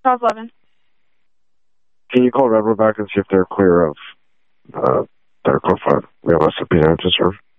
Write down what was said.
Charles Levin. Can you call Rebel back and see if they're clear of their code 5? We have a subpoena to serve.